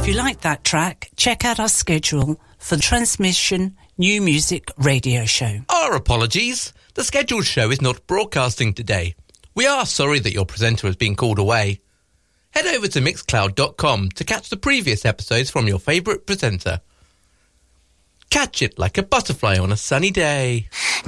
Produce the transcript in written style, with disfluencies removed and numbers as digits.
you like that track, check out our schedule for the Transmission New Music Radio Show. Our apologies. The scheduled show is not broadcasting today. We are sorry that your presenter has been called away. Head over to mixcloud.com to catch the previous episodes from your favourite presenter. Catch it like a butterfly on a sunny day.